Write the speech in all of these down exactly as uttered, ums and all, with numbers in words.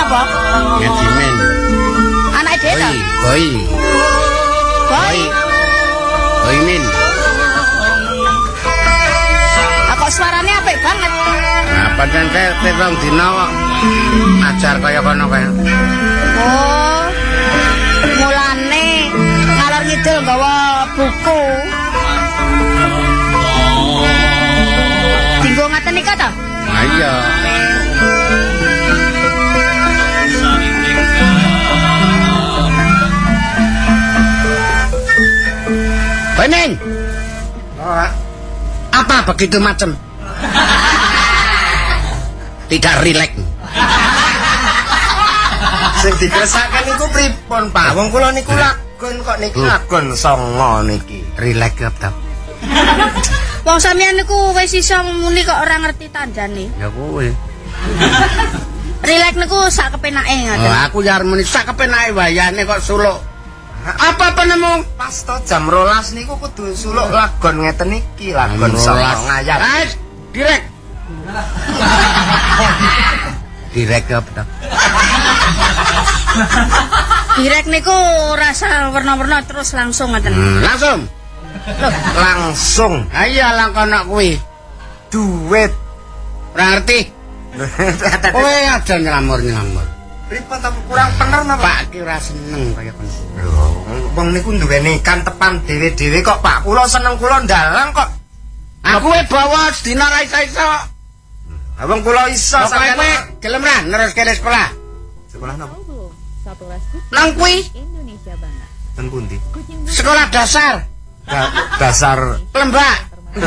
apa? Ngedimen. Anake dhewe ta? Boy. Boy. Boy Min. Apa suarane apik banget? Nah, pancen kaya rong dina kok ajar kaya kono kaya. Oh. Mulane ngalor ngidul gawa buku. Dinggo ngaten nika ta? Nah iya. Bening. Oh, apa begitu macam? Tidak rileks. Sing dikresaken niku pripun, Pak? Wong kula niku lagon kok niki lagon songo niki. Rileks ya, Pak. Wong sampeyan niku wis iso muni kok ora ngerti tandane. Ya kuwi. Rileks niku sak kepenake ngoten. Oh, aku ya muni sak kepenake wayane kok suluk. Apa penemu? Pas to jam rolas niku kudu suluk lagon ngeten iki, lagon songo ngayap. Guys, direk. Direk ya, Pak. Direk niku rasa warna-warna terus langsung ngoten. Hmm, langsung. Loh, Langsung Ayo lang kono kuwi. duit. Ora ngerti. Kowe ada nylamur-nylamur. Pripun ta kurang bener napa? Pak ki ora seneng kaya kono. Lho, wong niku duweni kantepan dhewe-dhewe kok, Pak. Kula seneng kula ndalang kok. Aku wae bawa sedina ra iso-iso. Abang kula iso Sampai kowe gelem ra neruske sekolah? Sekolah napa? Nang kuwi Indonesia banget. Ten pundi? sekolah dasar. Da- dasar Lembak.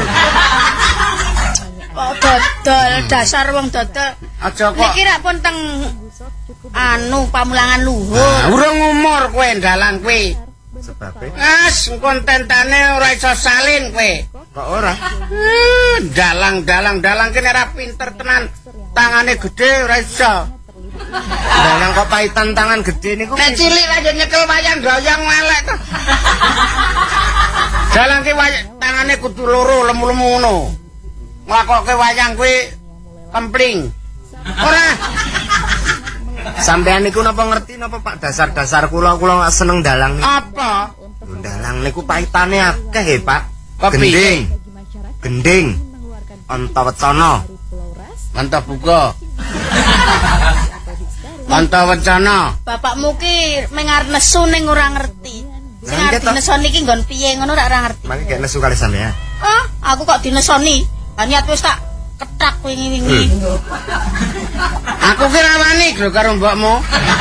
kok dodol dasar wong dodol. Aja kok. Niki rak pun teng anu pamulangan Nah, luhur. urung umur kowe ndalang kuwi. sebabe. Wes kontentane ora iso salin kowe. Kok ora? Eh, Dalang-dalang dalang kene ora pinter tenan. Tangane gede ora iso. Dalang kok paitan tangan gede niku. Nek cilik lanjut nyekel wayang doyong elek to. Dalang ki wayang tangane kudu loro lemu-lemu ngono. Nglakokke wayang kuwi kempling. Ora. Sampean niku napa ngerti napa Pak dasar-dasar kula kula gak seneng dalang niku. Apa? Lho, dalang niku paitane akeh he, Pak. Kepiye? Gending. Gending. Antawacana. Mantap buka. Mantap wacana. Bapakmu ki mengar nesu ning ora ngerti. Sing Lah, arep iya toh. dinesoni ki nggon piye ngono ora ora ngerti. Mangke gak nesu kali sampean. Ah, aku kok dinesoni. Lah niat wis tak ketak wingi-wingi. Aku ki rawani lho karo mbokmu.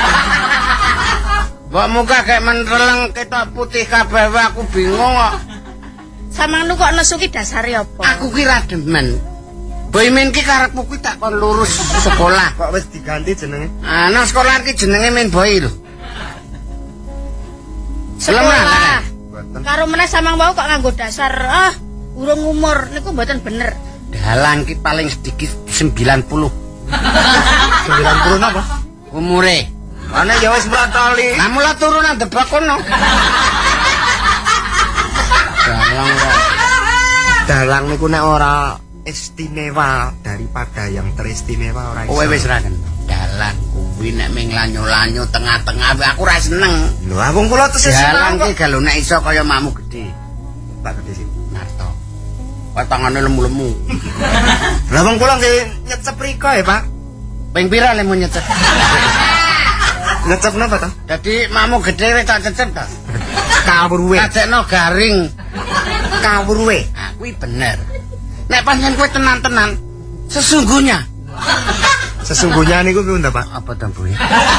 Mbokmu kakek menreleng ketok putih kabeh aku bingung kok. Samangnu kok nesu ki dasare apa? Aku ki ra demen. Boymin ki karepku ki tak kon lurus sekolah. Kok wis diganti jenenge? Ah, nang sekolah ki jenenge Min Boy lho. Sekolah. Mboten. Karo meneh samang wau kok nganggo dasar ah urung umur niku mboten bener. Dalang ki paling sedikit sembilan puluh sembilan puluh napa? umure. Ana ya wis mlatoli. Lah mula turu nang debak kono. Dalang kok. Dalang niku nek ora istimewa daripada yang teristimewa ora iso. Kowe wis ra kenal. Dalang kuwi nek ming lanyo-lanyo tengah-tengah aku ora seneng. Lho, wong kula tesih Dalang seneng ki galo nek iso kaya makmu gede. Pak gede sih. Narto. Potongane lemu-lemu. Lah wong kula nggih nyecep rika ya, Pak. Ping pira lemu nyecep? Nyecep napa to? Dadi makmu gede wis tak cecep ta. Kawruwe. Kadekno garing. Kawruwe. Ah, kuwi bener. Nek pancen kowe tenan-tenan sesungguhnya Sesungguhnya niku piye ta, Pak? apa ta Bu?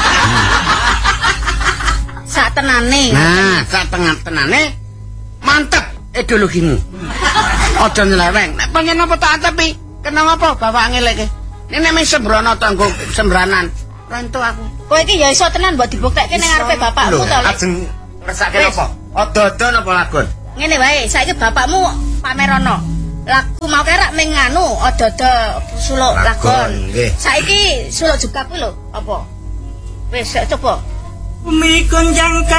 Sak tenane. Nah, sak tengah-tenane mantep ideologimu. Aja nyeleweng. Nek pancen apa tak atepi, kena apa bapak ngeleke. Nek mek sembrono tanggo sembranan. Ora entuk aku. Kowe iki ya iso tenan mbok dibuktekke ning ngarepe bapakmu to. Lek. Ajeng ngersake napa? Odo-odo napa lagon? Ngene wae, saiki bapakmu pamerono. Lagu mau kerak ming anu odo-odo suluk lagon. Nggih. Saiki suluk juga kuwi lho, apa? Wis coba. Bumi gonjang